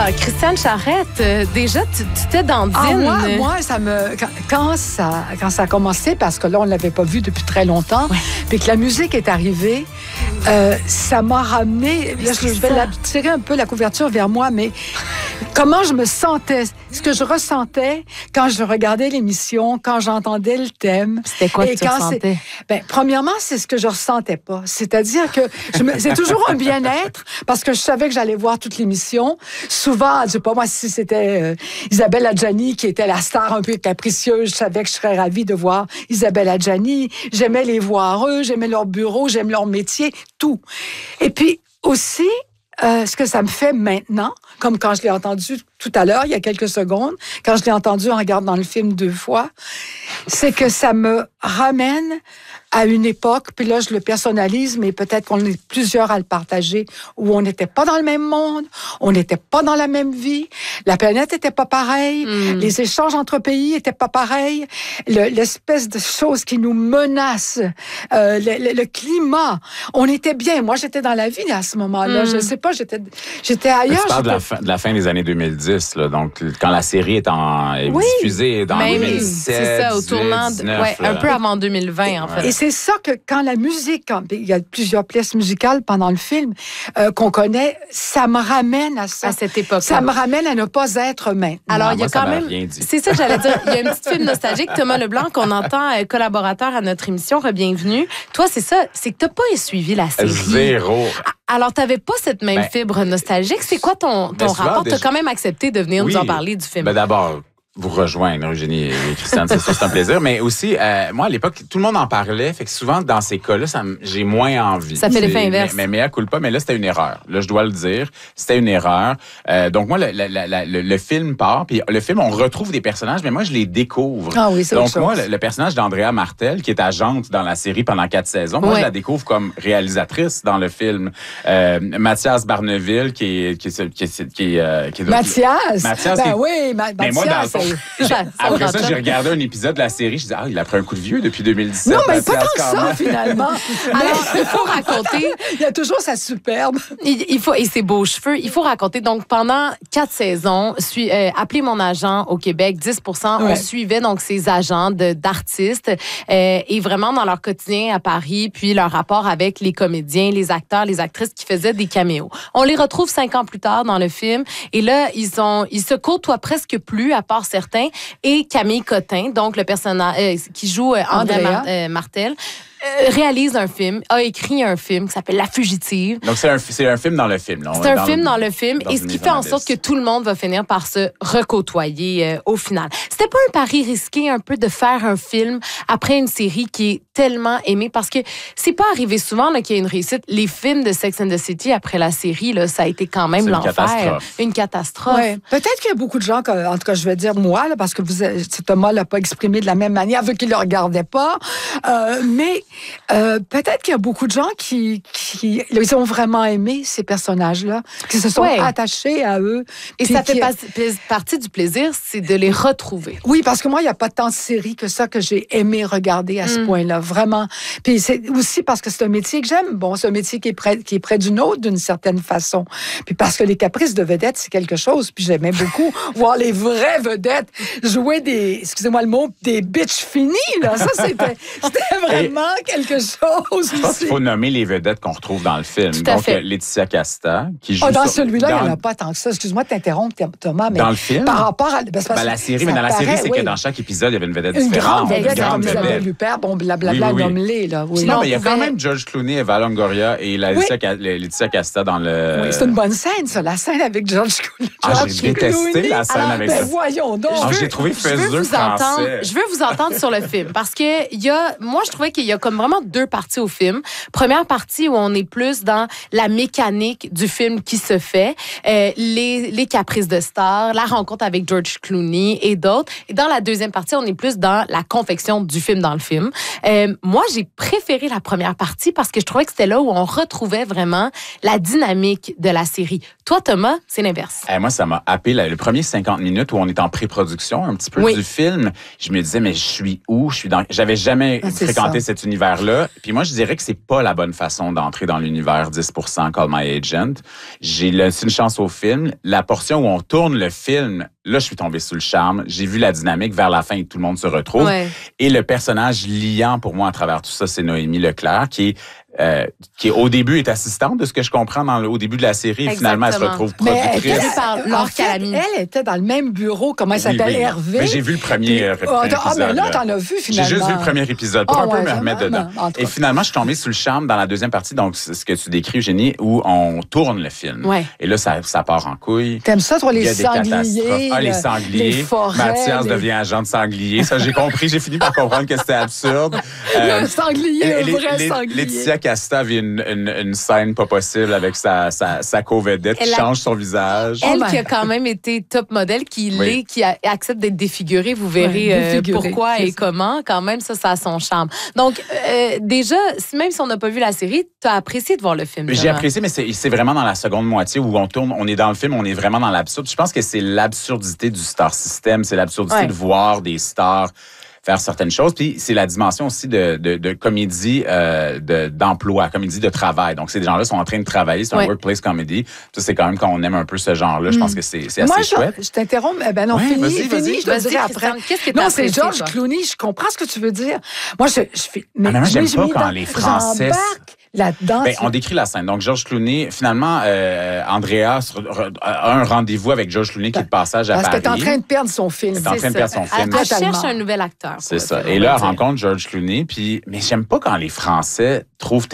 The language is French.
Ah, Christiane Charette, déjà, tu t'es dandine. Moi, ça me... Quand ça a commencé, parce que là, on ne l'avait pas vu depuis très longtemps, puis que la musique est arrivée, ça m'a ramené... Là, je vais tirer un peu la couverture vers moi, mais comment je me sentais, ce que je ressentais quand je regardais l'émission, quand j'entendais le thème. C'était quoi que tu ressentais? Premièrement, c'est ce que je ressentais pas. C'est-à-dire que c'est toujours un bien-être, parce que je savais que j'allais voir toute l'émission. Souvent, je sais pas moi, si c'était Isabelle Adjani qui était la star un peu capricieuse, je savais que je serais ravie de voir Isabelle Adjani. J'aimais les voir eux, j'aimais leur bureau, j'aime leur métier, tout. Et puis aussi, ce que ça me fait maintenant, comme quand je l'ai entendu tout à l'heure, il y a quelques secondes, quand je l'ai entendu en regardant le film 2 fois, c'est que ça me ramène à une époque, puis là, je le personnalise, mais peut-être qu'on est plusieurs à le partager, où on n'était pas dans le même monde, on n'était pas dans la même vie, la planète n'était pas pareille, les échanges entre pays n'étaient pas pareils, l'espèce de chose qui nous menace, le climat, on était bien. Moi, j'étais dans la vie à ce moment-là. Je sais pas, j'étais ailleurs. Tu parles de la fin des années 2010, là, donc quand la série est diffusée dans 2017, c'est ça, au tournant, 19, un peu avant 2020, en fait. Et c'est ça que quand la musique, il y a plusieurs pièces musicales pendant le film qu'on connaît, ça me ramène à ça. À cette époque. Ça me ramène à ne pas être maintenant. Alors, il y a quand même... C'est ça que j'allais dire. Il y a une petite film nostalgique, Thomas Leblanc, qu'on entend collaborateur à notre émission. Bienvenue. Toi, c'est ça, c'est que tu n'as pas suivi la série. Zéro. Alors, tu n'avais pas cette même fibre nostalgique. C'est quoi ton rapport? Tu as quand même accepté de venir nous en parler du film. D'abord, vous rejoindre, Eugénie et Christiane, c'est un plaisir. Mais aussi, moi, à l'époque, tout le monde en parlait. Fait que souvent, dans ces cas-là, j'ai moins envie. Ça fait l'effet inverse. Mais mea culpa, mais là, c'était une erreur. Là, je dois le dire. C'était une erreur. Donc, moi, le film part. Puis le film, on retrouve des personnages, mais moi, je les découvre. Ah oui, c'est donc, moi, le personnage d'Andrea Martel, qui est agente dans la série pendant 4 saisons, moi, je la découvre comme réalisatrice dans le film. Mathias Barneville, qui est Mathias? Mathias, oui, mais moi, dans le fond, après ça, j'ai regardé un épisode de la série. Je disais, il a pris un coup de vieux depuis 2017. Non, mais pas tant que ça, finalement. Alors, il faut raconter. Il y a toujours sa superbe. Et ses beaux cheveux. Il faut raconter. Donc, pendant 4 saisons, Appelez mon agent au Québec, 10%, on suivait donc ces agents d'artistes et vraiment dans leur quotidien à Paris, puis leur rapport avec les comédiens, les acteurs, les actrices qui faisaient des caméos. On les retrouve 5 ans plus tard dans le film. Et là, ils se côtoient presque plus, à part certains, et Camille Cotin, donc le personnage qui joue André Martel, réalise un film, a écrit un film qui s'appelle La Fugitive. Donc, c'est un film dans le film. C'est un film dans le film, et ce qui fait en sorte que tout le monde va finir par se recôtoyer au final. C'était pas un pari risqué un peu de faire un film après une série qui est tellement aimée? Parce que c'est pas arrivé souvent là, qu'il y ait une réussite. Les films de Sex and the City après la série, là, ça a été quand même l'enfer. Une catastrophe. Ouais. Peut-être qu'il y a beaucoup de gens, en tout cas, je vais dire moi, là, parce que Thomas l'a pas exprimé de la même manière, vu qu'il le regardait pas. Mais peut-être qu'il y a beaucoup de gens qui ils ont vraiment aimé ces personnages-là, qui se sont attachés à eux. Et ça fait partie du plaisir, c'est de les retrouver. Oui, parce que moi, il n'y a pas tant de séries que ça que j'ai aimé regarder à ce point-là, vraiment. Puis c'est aussi parce que c'est un métier que j'aime. Bon, c'est un métier qui est près du nôtre d'une certaine façon. Puis parce que les caprices de vedettes, c'est quelque chose. Puis j'aimais beaucoup voir les vraies vedettes jouer excusez-moi le mot, des bitches finies, là. Ça, c'était vraiment quelque chose. Je pense qu'il faut nommer les vedettes qu'on retrouve dans le film. Donc, Laetitia Casta, qui joue... dans celui-là, il n'y en a pas tant que ça. Excuse-moi de t'interrompre, Thomas, mais... Dans le film? Par rapport à... la série, mais dans la série, c'est que dans chaque épisode, il y avait une vedette différente. Une grande vedette, comme Lupère, bon, blablabla, nomme-les, là. Oui. Non, mais il y a quand même George Clooney, Eva Longoria et Laetitia Casta dans le... Oui, c'est une bonne scène, ça, la scène avec George Clooney. J'ai détesté la scène avec ça. Voyons donc. J'ai trouvé faiseux français. Je veux vous entendre sur le film, parce que moi, je trouvais qu'il y a comme vraiment 2 parties au film. Première partie où on est plus dans la mécanique du film qui se fait, les caprices de stars, la rencontre avec George Clooney et d'autres. autre. Et dans la deuxième partie, on est plus dans la confection du film dans le film. Moi, j'ai préféré la première partie parce que je trouvais que c'était là où on retrouvait vraiment la dynamique de la série. Toi, Thomas, c'est l'inverse. Moi, ça m'a happé le premier 50 minutes où on est en pré-production un petit peu du film. Je me disais, mais je suis où? J'avais jamais fréquenté cet univers-là. Puis moi, je dirais que c'est pas la bonne façon d'entrer dans l'univers 10% Call My Agent. J'ai laissé une chance au film. La portion où on tourne le film, là, je suis tombé sous le charme. J'ai vu la dynamique vers la fin et tout le monde se retrouve. Ouais. Et le personnage liant pour moi à travers tout ça, c'est Noémie Leclerc, qui au début est assistante de ce que je comprends au début de la série. Et finalement, elle se retrouve productrice. Elle était dans le même bureau. Comment elle s'appelle? Hervé. Mais j'ai vu le premier épisode. Mais là, t'en as vu finalement. J'ai juste vu le premier épisode pour un peu me remettre dedans. Et finalement, je suis tombée sous le charme dans la deuxième partie, donc ce que tu décris, Eugénie, où on tourne le film. Ouais. Et là, ça part en couille. T'aimes ça, toi, les sangliers? Les sangliers. Les forêts, Mathias devient agent de sanglier. Ça, j'ai compris. J'ai fini par comprendre que c'était absurde. Le sanglier, un vrai sanglier. Laetitia Casta avait une scène pas possible avec sa co-vedette qui change son visage. Elle qui a quand même été top modèle, qui accepte d'être défigurée. Vous verrez pourquoi et comment. Quand même, ça a son charme. Donc, déjà, même si on n'a pas vu la série, tu as apprécié de voir le film. J'ai apprécié, mais c'est vraiment dans la seconde moitié où on est dans le film, on est vraiment dans l'absurde. Je pense que c'est l'absurdité du star system, c'est l'absurdité de voir des stars faire certaines choses. Puis c'est la dimension aussi de comédie d'emploi, comédie de travail. Donc, ces gens-là sont en train de travailler. C'est un workplace comedy. Ça, c'est quand même quand on aime un peu ce genre-là. Je pense que c'est assez chouette. Je t'interromps. Ben non, fini, je te dirai après. Non, c'est George Clooney. Je comprends ce que tu veux dire. Moi, je fais... Mais j'aime pas quand les Français... là-dedans. On décrit la scène. Donc, George Clooney, finalement, Andrea a un rendez-vous avec George Clooney qui est de passage à Paris. Parce qu'elle est en train de perdre son film. Elle cherche un nouvel acteur. C'est ça. Et là, elle rencontre George Clooney. Mais j'aime pas quand les Français trouvent